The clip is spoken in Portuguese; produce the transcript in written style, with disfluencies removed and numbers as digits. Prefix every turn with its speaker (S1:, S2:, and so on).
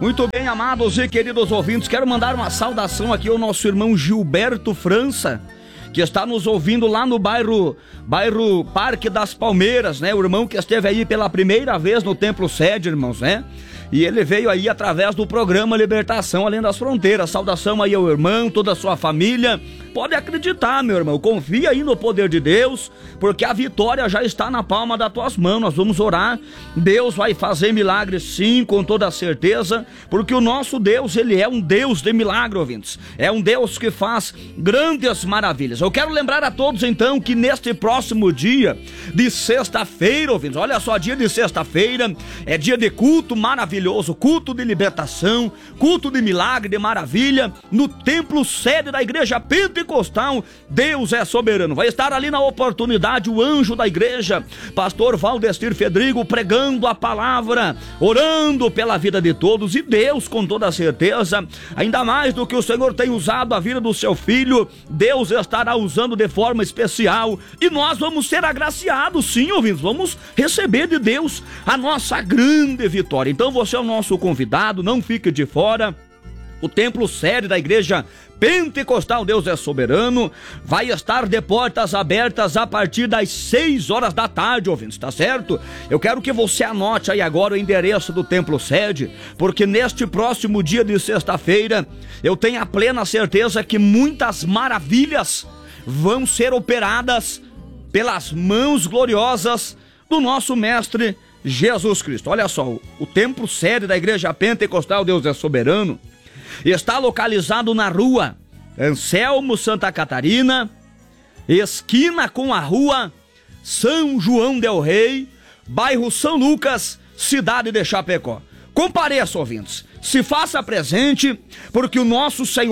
S1: Muito bem, amados e queridos ouvintes, quero mandar uma saudação aqui ao nosso irmão Gilberto França, que está nos ouvindo lá no bairro Parque das Palmeiras, né? O irmão que esteve aí pela primeira vez no Templo Sede, irmãos, né? E ele veio aí através do programa Libertação Além das Fronteiras. Saudação aí ao irmão, toda a sua família. Pode acreditar, meu irmão, confia aí no poder de Deus, porque a vitória já está na palma das tuas mãos. Nós vamos orar, Deus vai fazer milagres sim, com toda certeza, porque o nosso Deus, ele é um Deus de milagre, ouvintes. É um Deus que faz grandes maravilhas. Eu quero lembrar a todos então que neste próximo dia de sexta-feira, ouvintes, olha só, dia de sexta-feira é dia de culto maravilhoso, culto de libertação, culto de milagre, de maravilha, no templo sede da igreja pentecostal. Deus é soberano. Vai estar ali na oportunidade o anjo da igreja, pastor Valdestir Fedrigo, pregando a palavra, orando pela vida de todos, e Deus, com toda certeza, ainda mais do que o Senhor tem usado a vida do seu filho, Deus estará usando de forma especial, e nós vamos ser agraciados sim, ouvintes, vamos receber de Deus a nossa grande vitória. Então você é o nosso convidado, não fique de fora. O templo sede da igreja pentecostal Deus é soberano vai estar de portas abertas a partir das 6 horas da tarde, ouvintes, tá certo? Eu quero que você anote aí agora o endereço do templo sede, porque neste próximo dia de sexta-feira eu tenho a plena certeza que muitas maravilhas vão ser operadas pelas mãos gloriosas do nosso mestre Jesus Cristo. Olha só, o templo sede da igreja pentecostal Deus é soberano está localizado na rua Anselmo Santa Catarina, esquina com a rua São João del Rei, bairro São Lucas, cidade de Chapecó. Compareça, ouvintes, se faça presente, porque o nosso Senhor